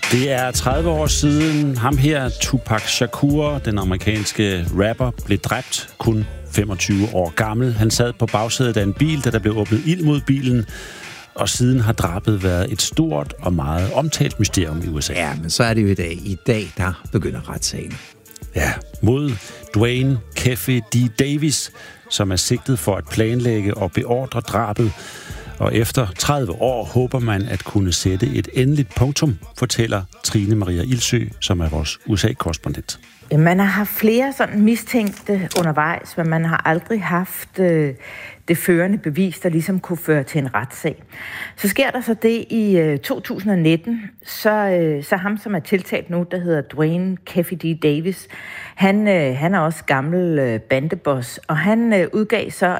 Det er 30 år siden ham her, Tupac Shakur, den amerikanske rapper, blev dræbt, kun 25 år gammel. Han sad på bagsædet af en bil, da der blev åbnet ild mod bilen, og siden har drabet været et stort og meget omtalt mysterium i USA. Ja, men så er det jo i dag, der begynder retssagen. Ja, mod Dwayne Keffe D. Davis, som er sigtet for at planlægge og beordre drabet. Og efter 30 år håber man at kunne sætte et endeligt punktum, fortæller Trine Maria Ildsø, som er vores USA-korrespondent. Man har haft flere sådan mistænkte undervejs, men man har aldrig haft det førende bevis, der ligesom kunne føre til en retssag. Så sker der så det i 2019, så ham, som er tiltalt nu, der hedder Dwayne Keffe D. Davis, han er også gammel bandeboss, og han udgav så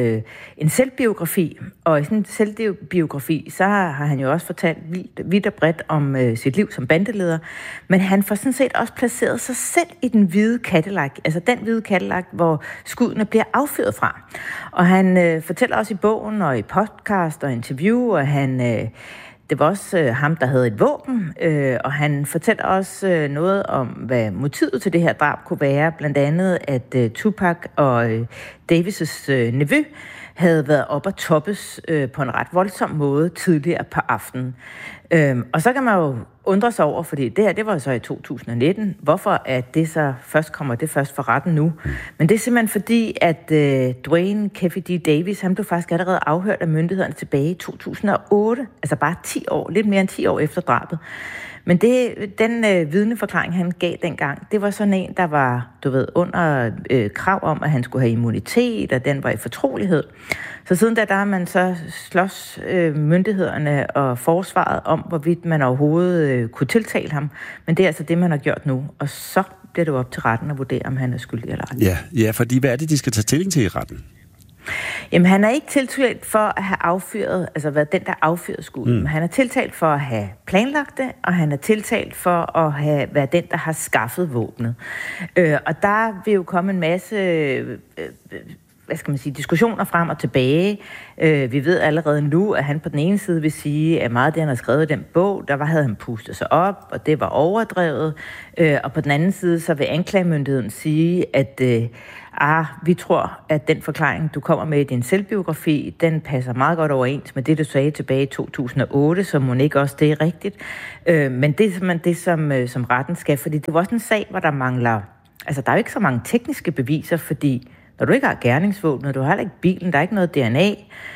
en selvbiografi, og i sådan en selvbiografi, så har han jo også fortalt vidt og bredt om sit liv som bandeleder, men han får sådan set også placeret sig selv i den hvide Cadillac, altså den hvide Cadillac, hvor skuddene bliver affyret fra. Og han fortæller også i bogen og i podcast og interview, og det var også ham, der havde et våben, og han fortæller også noget om, hvad motivet til det her drab kunne være, blandt andet, at Tupac og Davis' nevø havde været op og toppes på en ret voldsom måde tidligere på aftenen. Og så kan man jo undre sig over, fordi det var så i 2019. Hvorfor at det så kommer først for retten nu? Men det er simpelthen fordi, at Dwayne Keffe D. Davis, han blev faktisk allerede afhørt af myndighederne tilbage i 2008. Altså bare 10 år, lidt mere end 10 år efter drabet. Men den vidneforklaring, han gav dengang, det var sådan en, der var, under krav om, at han skulle have immunitet, og den var i fortrolighed. Så siden da har man så slås myndighederne og forsvaret om, hvorvidt man overhovedet kunne tiltale ham. Men det er altså det, man har gjort nu. Og så bliver det jo op til retten at vurdere, om han er skyldig eller ej. Ja, fordi hvad er det, de skal tage stilling til i retten? Jamen, han er ikke tiltalt for at have affyret, altså været den, der affyrede skuddet. Han er tiltalt for at have planlagt det, og han er tiltalt for at have været den, der har skaffet våbnet. Og der vil jo komme en masse diskussioner frem og tilbage. Vi ved allerede nu, at han på den ene side vil sige, at meget af det, han har skrevet i den bog, havde han pustet sig op, og det var overdrevet. Og på den anden side, så vil anklagemyndigheden sige, at vi tror, at den forklaring, du kommer med i din selvbiografi, den passer meget godt overens med det, du sagde tilbage i 2008, så må ikke også det er rigtigt. Men det er simpelthen det, som retten skal, fordi det var også en sag, hvor der mangler. Altså, der er jo ikke så mange tekniske beviser, fordi når du ikke har gerningsvåbnet, du har heller ikke bilen, der er ikke noget DNA,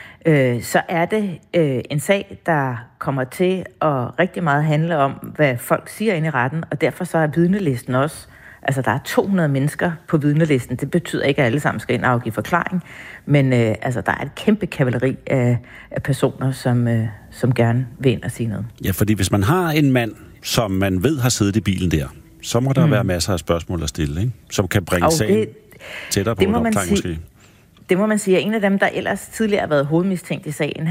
så er det en sag, der kommer til at rigtig meget handle om, hvad folk siger inde i retten, og derfor så er vidnelisten også. Altså, der er 200 mennesker på vidnelisten. Det betyder ikke, at alle sammen skal ind og afgive forklaring, men der er et kæmpe kavaleri af personer, som gerne vil ind og sige noget. Ja, fordi hvis man har en mand, som man ved har siddet i bilen der, så må der være masser af spørgsmål at stille, ikke? Som kan bringe sagen tættere på en opklaring måske. Det må man sige, at en af dem, der ellers tidligere har været hovedmistænkt i sagen,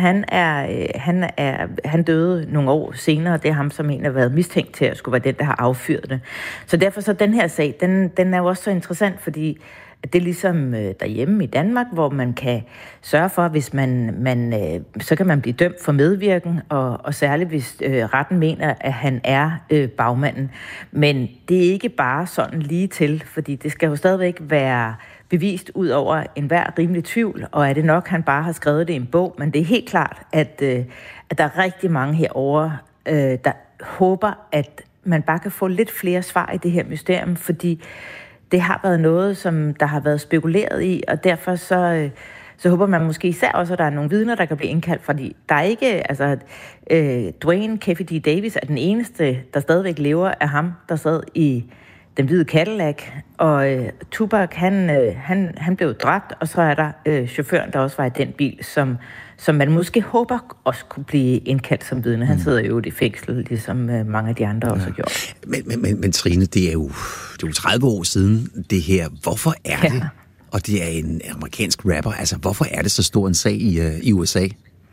han døde nogle år senere. Det er ham, som egentlig har været mistænkt til at skulle være den, der har affyret det. Så derfor så den her sag, den er jo også så interessant, fordi det er ligesom derhjemme i Danmark, hvor man kan sørge for, hvis så kan man blive dømt for medvirken, og særligt hvis retten mener, at han er bagmanden. Men det er ikke bare sådan lige til, fordi det skal jo stadigvæk være bevist ud over enhver rimelig tvivl, og er det nok, han bare har skrevet det i en bog, men det er helt klart, at der er rigtig mange herovre, der håber, at man bare kan få lidt flere svar i det her mysterium, fordi det har været noget, som der har været spekuleret i, og derfor så håber man måske især også, at der er nogle vidner, der kan blive indkaldt, fordi der er ikke, Dwayne Keffe D. Davis er den eneste, der stadigvæk lever af ham, der sad i den hvide Cadillac, og Tupac, han blev dræbt, og så er der chaufføren, der også var i den bil, som man måske håber også kunne blive indkaldt som vidne. Han sidder jo i fængsel, ligesom mange af de andre også har gjort. Men Trine, det er jo 30 år siden det her. Hvorfor er det? Og det er en amerikansk rapper. Altså, hvorfor er det så stor en sag i USA?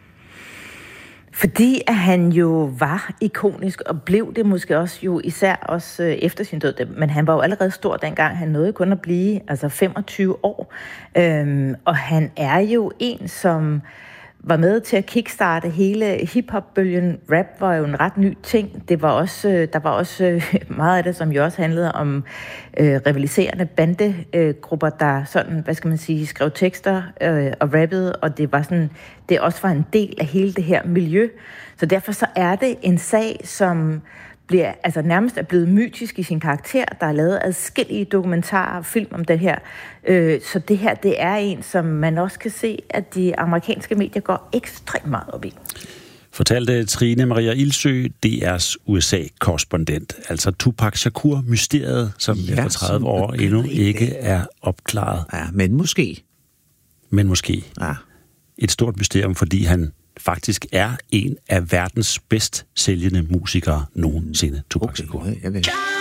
Fordi at han jo var ikonisk, og blev det måske også jo især også efter sin død. Men han var jo allerede stor dengang. Han nåede kun at blive 25 år. Og han er jo en, som var med til at kickstarte hele hiphop-bølgen. Rap var jo en ret ny ting. Det var også, der var også meget af det, som jo også handlede om rivaliserende bandegrupper, der sådan, hvad skal man sige, skrev tekster og rappede, og det var sådan, det også var en del af hele det her miljø. Så derfor så er det en sag, som bliver, altså nærmest er blevet mytisk i sin karakter. Der er lavet adskillige dokumentarer og film om det her. Så det her, det er en, som man også kan se, at de amerikanske medier går ekstremt meget op i. Fortalte Trine Maria Ildsø, DR's USA-korrespondent. Altså Tupac Shakur-mysteriet, som efter 30 år endnu ikke er opklaret. Ja, men måske. Ja. Et stort mysterium, fordi han faktisk er en af verdens bedst sælgende musikere nogensinde, Tupac Shakur. Okay, jeg ved.